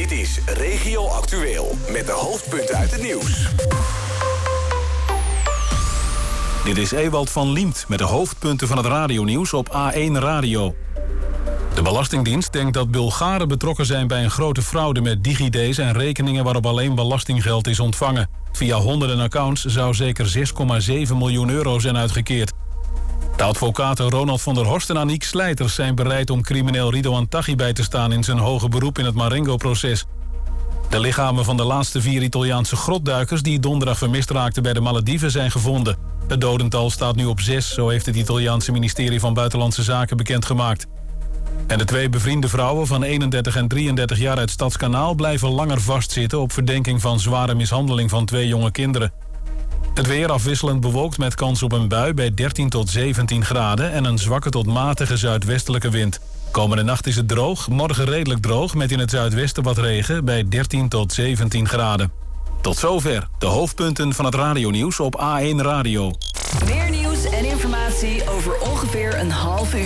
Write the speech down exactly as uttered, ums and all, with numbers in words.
Dit is Regio Actueel met de hoofdpunten uit het nieuws. Dit is Ewald van Liemt met de hoofdpunten van het radionieuws op A één Radio. De Belastingdienst denkt dat Bulgaren betrokken zijn bij een grote fraude met DigiD's en rekeningen waarop alleen belastinggeld is ontvangen. Via honderden accounts zou zeker zes komma zeven miljoen euro zijn uitgekeerd. De advocaten Ronald van der Horst en Aniek Slijters zijn bereid om crimineel Ridouan Taghi bij te staan in zijn hoge beroep in het Marengo-proces. De lichamen van de laatste vier Italiaanse grotduikers die donderdag vermist raakten bij de Malediven zijn gevonden. Het dodental staat nu op zes, zo heeft het Italiaanse ministerie van Buitenlandse Zaken bekendgemaakt. En de twee bevriende vrouwen van eenendertig en drieëndertig jaar uit Stadskanaal blijven langer vastzitten op verdenking van zware mishandeling van twee jonge kinderen. Het weer afwisselend bewolkt met kans op een bui bij dertien tot zeventien graden en een zwakke tot matige zuidwestelijke wind. Komende nacht is het droog, morgen redelijk droog met in het zuidwesten wat regen bij dertien tot zeventien graden. Tot zover de hoofdpunten van het radionieuws op A één Radio. Meer nieuws en informatie over ongeveer een half uur.